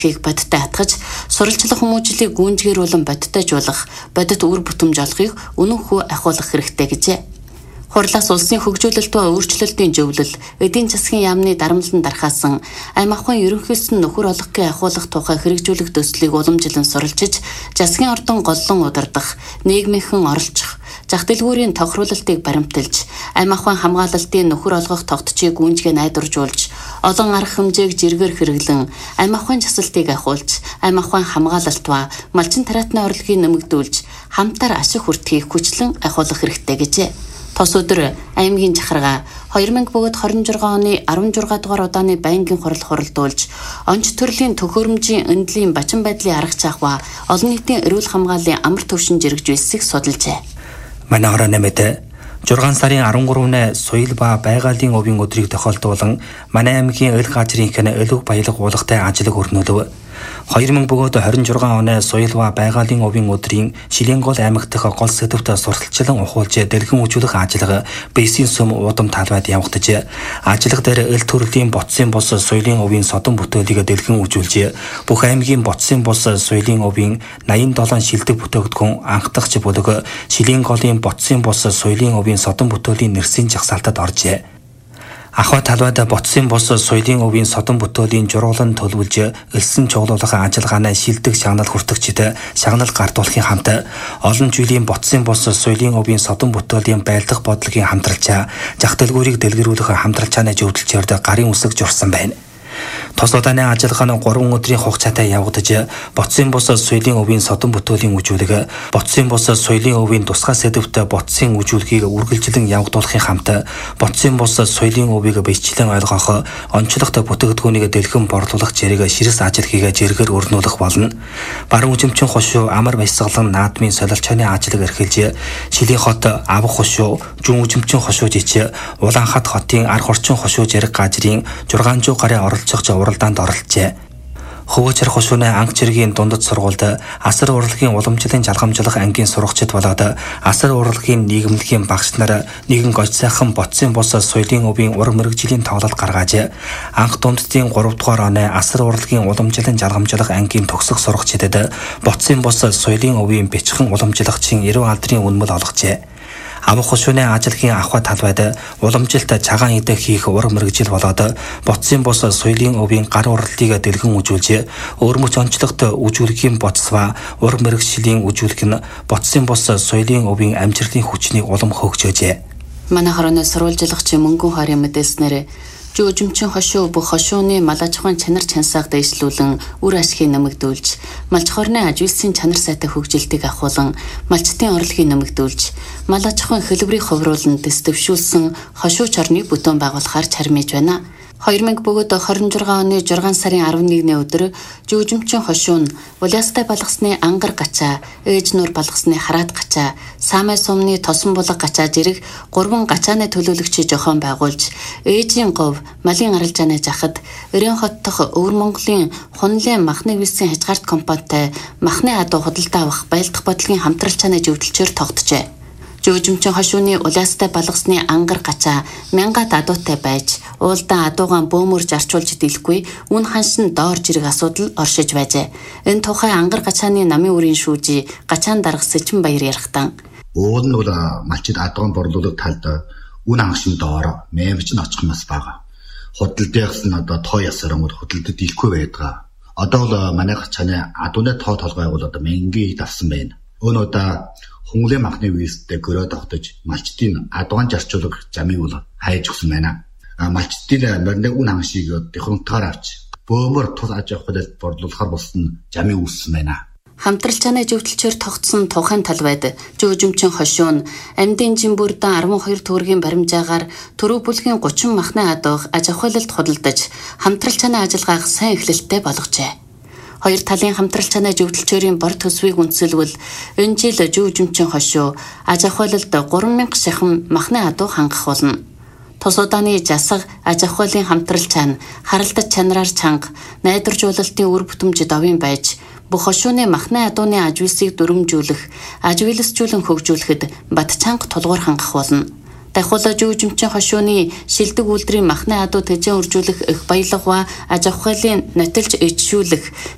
бодиттой атгаж суралцлах хүмүүжлийг гүнжгийрүүлэн бодитойжуулах, бодит үр бүтэмж олохыг үнэнхүү ахиулах хэрэгтэй гэжээ. Хурлаас улсын хөгжүүлэлт ба өөрчлөлтийн зөвлөл, эдийн засгийн яамны дарамлан дархаасан, аймаг ахуйн ерөнхийлсөн нөхөр олгохын ахиулах тухай хэрэгжүүлэх төслийг уламжлан суралцж, засгийн ордон голлон удирдах, нийгмийнхэн оролцох, зах дэлгүүрийн тохируулалтыг баримталж, аймаг ахуйн хамгаалалтын нөхөр олгох тогтцыг гүнжгээ найдваржуулж, олон арга хэмжээг жиргээр хэрэглэн, аймаг ахуйн засалтыг ахиулж, аймаг ахуйн хамгаалалт ба малчин тариатны орлогыг нэмэгдүүлж, хамтаар ашиг хүртэхийг хүчлэн ахиулах хэрэгтэй гэжээ. Тос өдөр аймгийн захиргаа 2026 оны 16 дугаар удааны байнгын хурал хуралдуулж, онц төрлийн төхөөрөмжийн эндэлийн бачин байдлын арга зах ба олон нийтийн эрүүл хамгааллын амар төвшин жирэгжүүлсийг судалжээ. Манай хороо нэмэт 6 сарын 13-нд соёл ба байгалийн өвийн өдрийг тохиолдуулан манай аймгийн эл газрынхны элэг баялаг уулгатай ажлыг өрнүүлв. 2026 оны соёл ба байгалийн өвийн өдрийн Шилэнгол аймаг дахь гол сэдвтэ сурталчлан ухуулж дэлгэн үзүүлэх ажлага Бэсийн сүм удам талбайд явагдаж, ажлага дээр эл төрлийн ботсын бус соёлын өвийн содон бүтээлийг дэлгэн үзүүлж, бүх аймгийн ботсын бус соёлын өвийн 87 шилдэг бүтээгдэхүүн анхдагч бүлэг Шилэнголын ботсын бус соёлын өвийн содон бүтээлийн нэрсийн жагсаалтад оржээ. Ахуй талбайд ботсын бус соёлын өвийн содон бүтээлийн журуулан төлөвлөж, элсэн чуулуулах ажиллагааны шилдэг шагнал хүртэгчид шагнал гардуулахын хамт олон жилийн ботсын бус соёлын өвийн содон бүтээлийн байлдах бодлогын хамтралчаа, зах дэлгүүрийг дэлгэрүүлэх хамтралчааны зөвлөлчөөрд гарын үсэг журсан байна. Тос удааны ажиллагаа нь 3 өдрийн хугацаатай явагдаж, ботсын бус соёлын өвийн содон бүтээлийн үжүүлэг, ботсын бус соёлын өвийн тусгай сэдвтэ ботсын үжүүлгийг үргэлжлэн явагдуулахын хамт ботсын бус соёлын өвийг бичлэн ойлгох, онцлогтой бүтээгдэхүүнийг дэлгэн борлуулах зэрэг ширээс ажиллагийг зэрэгээр өрнүүлэх болно. Баруун үзэмчин хошуу амар баясгалан наадмын солилцооны ажлыг эрхэлж, Шилийн хот авах хошуу, зүүн үзэмчин хошуу жич, Улаанхат хотын арх орчин хошуу зэрэг газрын 600 гарын оролцогч уралдаанд оролцжээ. Хөвөчр хошууны анх цэргийн дундад сургуульд асар урлагийн уламжлалын жалгамжлах ангийн сурагчид болоод асар урлагийн нийгэмлэгийн багш нар нэгэн гож сайхан ботсын бус соёлын өвийн ур мэрэгжлийн тоглолт гаргааж, анх дундтын 3 дугаар оны асар урлагийн уламжлалын жалгамжлах ангийн төгсөх сурагчидэд ботсын бус соёлын өвийн бичхэн уламжлагчийн 90 алдрын үнэмэл олгожээ. Авах хошууны ажлын ахуй талбайд уламжилт цагаан идэх хийх ур мэрэгжил болоод ботсын бус соёлын өвийн гар уралтыг дэлгэн үзүүлж, өөрмөц онцлогтой үзүүлгийн ботс ба ур мэрэгжлийн үзүүлэг нь ботсын бус соёлын өвийн амжилтын хүчнийг улам хөгжөөжээ. Манай хорооны сурвалжлагч мөнгөн хорийн мэдээлснээр Жүүжимчин хошуу бүх хошууны мал аж ахуйн чанар чансааг дэвшлүүлэн үр ашгийг нэмэгдүүлж, малч хорны ажилсын чанар сайтай хөгжилтийг ахуулан, малчтын орлогыг нэмэгдүүлж, мал аж ахуйн хэлбэрийг хувруулан дэвшүүлсэн хошуу чорны бүтээн байгуулахаар чармиж байна. 2026 оны 6 сарын 11-ний өдөр Жүүжимчин хошуу нь Улаастай балгасны ангар гачаа, ээж нуур балгасны хараат гачаа, Саамай сумны тосон булга гачаа зэрэг 3 гачааны төлөөлөгчийг зохион байгуулж, ээжийн говь, малын аралжааны жахад, Өрийн хот дахь Өвөр Монголын Хунлын махны висийн хязгаарт компанитай махны адуу худалдаа авах байлдах бодлогын хамтралчааны зөвлөлчөөр тогтжээ. Жүүжимчин хошууны Улаастай балгасны ангар гачаа 1000 адуутай байж, уулдан адуугаан бөөмөрж арчуулж дийлэхгүй үн ханшин доор жирэг асуудал оршиж байжээ. Энэ тухай ангар гачааны намын үрийн шүүжи гачаан дарга Сэчин Баяр ярихтан. Уул нь бол малчид адуугаан борлуулах талд үн ханшин доор мэмч нь очих юмс байгаа. Худалдаахс нь одоо тоо ясаран худалдад дийлэхгүй байдаг. Одоо бол манай гачааны адууны тоо толгой бол одоо 1000-ийг давсан байна. Өнөөдөр Хунлын махны вистэй гөрөө тогтож малчдын адугаан жарчуулах замыг бол хайж өгсөн байна. Малчдын морины үн ханшийг дөхөнтөөр авч бөөмөр тус аж ахуйд борлуулахар болсон замыг үүссэн байна. Хамтралчааны зөвлөлчөөр тогтсон тухайн талбайд Жүүжимчин хошуу нь амьдын жимбүрдэн 12 төгрөгийн баримжаагаар төрөв бүлгийн 30 махны адууг аж ахуйлалд худалдаж хамтралчааны ажиллагааг сайн эхлэлтэй болгожээ. Хоёр талын хамтралчааны зөвлөлчөөрийн бор төсвийг үндэслэвэл энэ жил Жүүжимчин хошуу аж ахуйлалд 3000 шахам махны адуу хангах болно. Тос удааны засаг аж ахуйлын хамтралчаа нь харалдаж чанараар чанга, найдваржуулалтын үр бүтэмж давын байж, бүх хошууны махны адууны аж үйлсийг дүрмжүүлэх, аж үйлсжүүлэн хөгжүүлэхэд бат чанга тулгуур хангах болно. Дахиулаа Жүүжимчин хошууны шилдэг үйлдвэрийн махны адуу тэжээн үржүүлэх их баялаг ба аж ахуйлын нотилж ичшүүлэх,